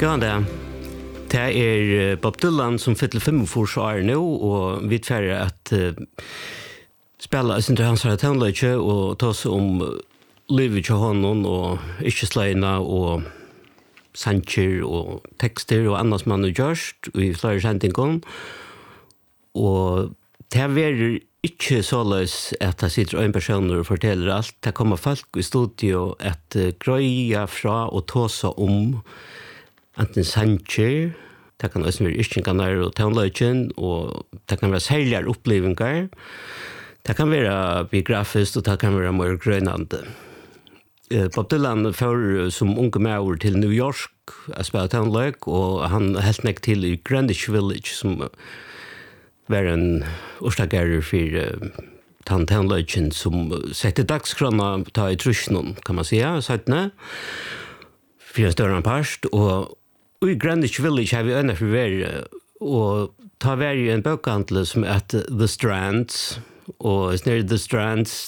Ja, det är Bob Dylan som fyller 45 år nu och vi tvärar att spela i sin hans här tonläge och ta sig om livet till honom och icke-slöjna och sancher och texter och annat som man har gjort i flera sändningar. Och det är ikke således at det sitter en person og forteller alt. Det kommer folk i studio at grøya fra og tåse om enten sanger, det kan også være yrkinganer og tonløgjen, og det kan være særligere opplevinger. Det kan være biografisk, og det kan være mer grønande. Bob Dylan får som unge med til New York å spille tonløg, og han helt nek til i Greenwich Village, som var en årstagare för tonløgjen som setter dagskrona ta i trusjonen, kan man säga, 17. For en større parst, og i Greenwich Village har vi øyne for vær, og ta vær i en bøkhandel som heter The Strands, og snart The Strands,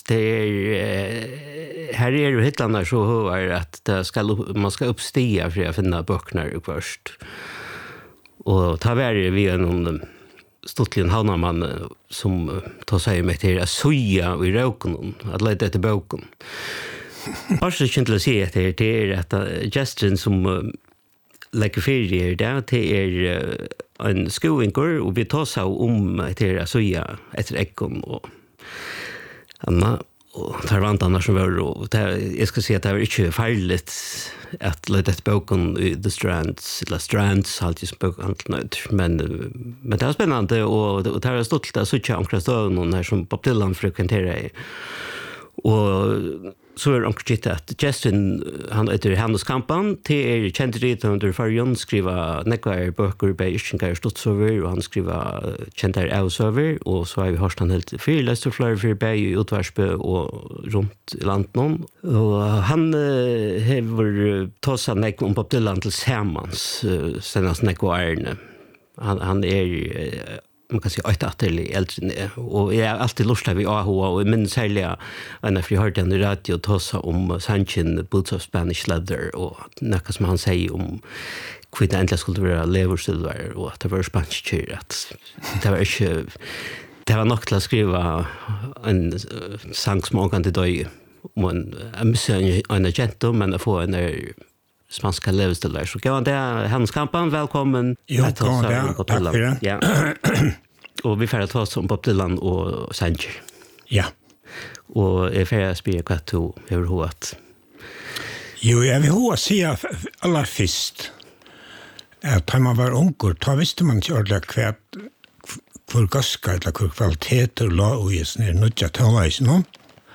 her jo hittarna så høyere at man skal uppstiga for å finne bøkene først. Og ta vær vi en Stottligen havnaman som tar sig med till att suja i råken, att leta efter boken. Varför inte att se att det är att gesten som lägger ferier där till en skoinkor och vi tar sig om till att suja efter äckon och Anna och tar vantarna som var och jag ska säga att det är inte farligt att leta efter boken i The Strands, eller Strands, alltid som bokhandel, men det är spännande och det är stolt att sitta omkring stövnen här som Bob Dylan frekventerar i. Och så är det omkring att Justin, han heter Handelskampan, till känd rit under förrjön, skriva nekvar böcker, bärskingar ståtsover, och han skriva känd här avsöver, och så har vi hört han helt fyrläst och flera för bäg i Utvarsbö och runt i landet. Och han har tagit nek om Bob Dylan till Samans, senast nekvarne. Han är man kan säga ett atterlig äldre och jag har alltid lustat vid AH och min särliga när jag hörde en radio tala om Sanchin Boots of Spanish Leather och något som han säger om hur det äntligen skulle vara leversilver och att det var spansk att det var inte det var nog till att skriva en sång som man kan till dig men jag missar en agent men jag får en spanska leversilver så kan det Handelskampan välkommen tack för det. Ja. Och vi får ta oss om Bob Dylan och Sanger. Ja. Och jag får spela vad du har hört. Jo, jag vill ha säga alla först att när man var ungor, då visste man inte ordentligt hur gaska eller hur kvaliteter la i sån här nödja tonlägen.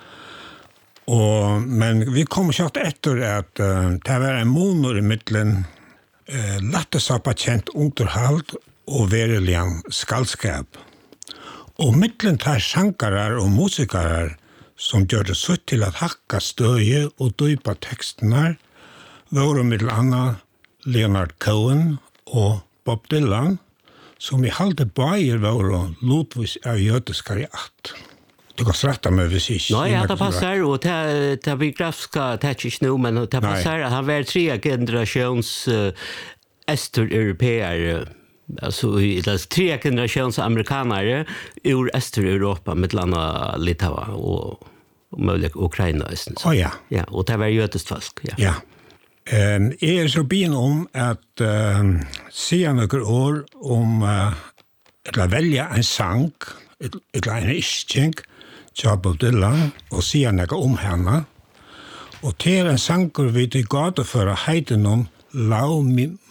Men vi kom så efter att det var en monor i mitten lättesapatjent underhåll och verkligen skallskap. Och mitten tar sankarar och musikarer som gör det så till att hacka stöje och dypa texterna var med andra Leonard Cohen och Bob Dylan som i halde bajer var Ludwig av jötiskare att. Det går strätta med precis. Nej, ja, det passar och det biografiska touch nu men det passar att han var 3 generations östeuropeer alltså det är 3 generations amerikanare ur Östeuropa med landa Litaua och möjligt Ukraina så. Ja. Ja, och det var jötiskt folk, ja. Ja. Är så bin om att se några år om att välja en sång, ett kleine ischink, Bob Dylan och se några om henne. Och till en sånger vid det gata för att heta någon Low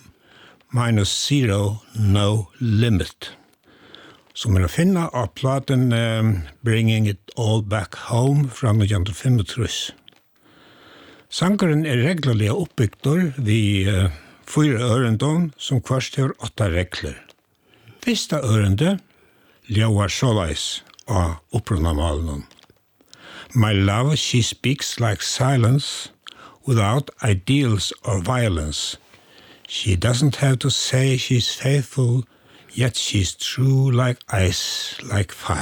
-0 No Limit. Som man finner av platen Bringing It All Back Home från 1935. Sangeren regularligt uppbyggd vid 4 örenden som kvart har 8 regler. Första örende ljóar såleis av upprunamalen. My love, she speaks like silence without ideals or violence. She doesn't have to say she's faithful, yet she's true like ice, like fire.